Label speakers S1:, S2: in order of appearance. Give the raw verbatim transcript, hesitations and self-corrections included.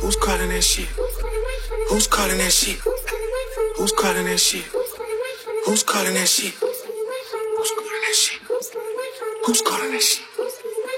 S1: Who's calling that shit? Who's calling that shit? Who's calling that shit? Who's calling that shit? Who's calling that shit? Who's calling that shit?